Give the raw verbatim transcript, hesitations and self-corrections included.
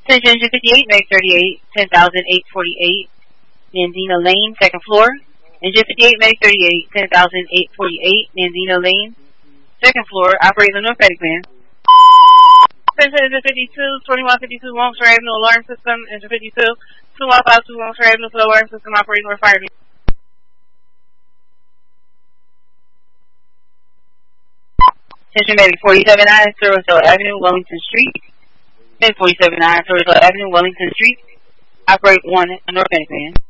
Attention, Engine fifty-eight, Meg thirty-eight, ten thousand eight forty-eight, Nandina Lane, second floor. Engine fifty-eight, Meg thirty-eight, ten thousand eight forty-eight, Nandina Lane, second floor, operating the North Attic Band. Attention, Engine fifty-two, twenty-one fifty-two, Longshore Avenue alarm system. Engine fifty-two, two one five two, Longshore Avenue alarm system, operating North Fire. Attention, Medic forty-seven nine, Sorrelsville Avenue, Wellington Street. Medic forty-seven nine, Sorrelsville Avenue, Wellington Street. Operate one, North Attic Band.